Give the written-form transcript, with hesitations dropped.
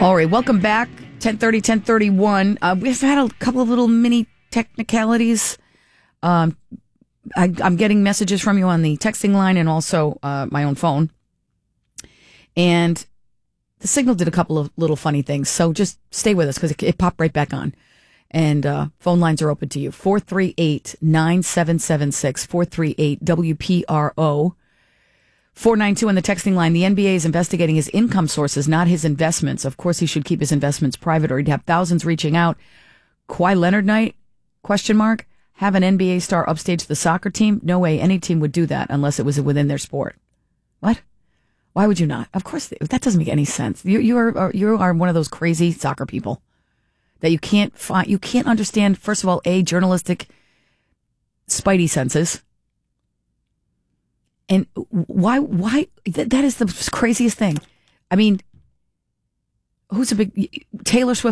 All right, welcome back. 10:30, 10:31. We've had a couple of little mini technicalities. I'm getting messages from you on the texting line and also my own phone. And the signal did a couple of little funny things. So just stay with us because it popped right back on. And phone lines are open to you. 438-9776, 438-WPRO. 492 on the texting line. The NBA is investigating his income sources, not his investments. Of course, he should keep his investments private or he'd have thousands reaching out. Kawhi Leonard night? ? Have an NBA star upstage the soccer team? No way any team would do that unless it was within their sport. What? Why would you not? Of course, that doesn't make any sense. You are one of those crazy soccer people that you can't find. You can't understand, first of all, journalistic spidey senses. And why that is the craziest thing. I mean, who's a big Taylor Swift